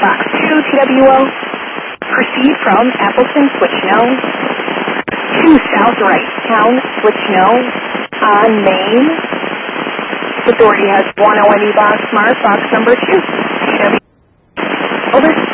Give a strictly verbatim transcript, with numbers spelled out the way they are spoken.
Box two, T W O. Proceed from Appleton, switch no. To South Right Town, switch no. On Main. Authority has one O N E box marked, box number two. T W O. Over.